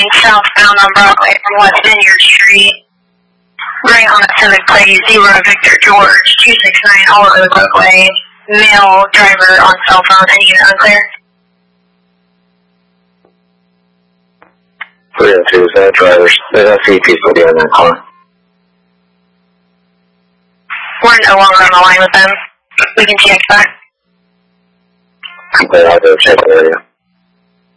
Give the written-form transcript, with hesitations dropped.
heading southbound on Broadway from West Vineyard Street. Right on the Civic Plate, 0 Victor George, 269 all over the roadway. Male driver on cell phone, any unit unclear? 302, is that drivers? There's a few people behind that car. We're no longer on the line with them. We can TX back. Okay, I'll go check the area.